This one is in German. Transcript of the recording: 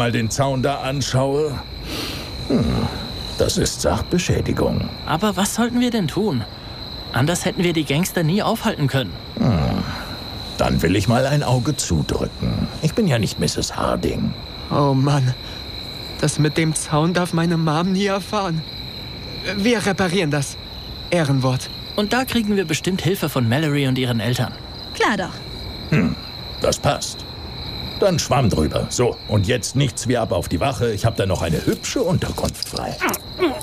mal den Zaun da anschaue. Das ist Sachbeschädigung. Aber was sollten wir denn tun? Anders hätten wir die Gangster nie aufhalten können. Dann will ich mal ein Auge zudrücken. Ich bin ja nicht Mrs. Harding. Oh Mann, das mit dem Zaun darf meine Mom nie erfahren. Wir reparieren das. Ehrenwort. Und da kriegen wir bestimmt Hilfe von Mallory und ihren Eltern. Klar doch. Das passt. Dann Schwamm drüber. So, und jetzt nichts wie ab auf die Wache. Ich habe da noch eine hübsche Unterkunft frei.